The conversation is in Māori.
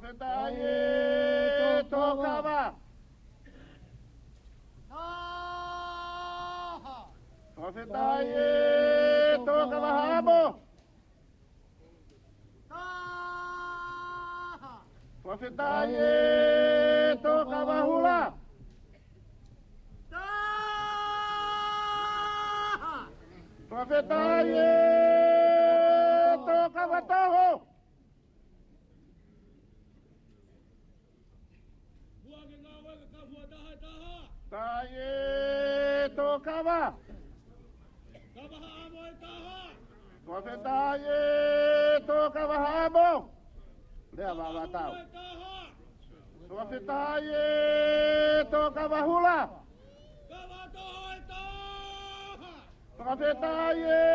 Profetaye tokava. Profetaye tokava habo. Profetaye tokava hula. Profetaye tokava toho. Taye tokava. Profetaye tokava habo. Dia baba tahu. Profetaye tokava hula. Profetaye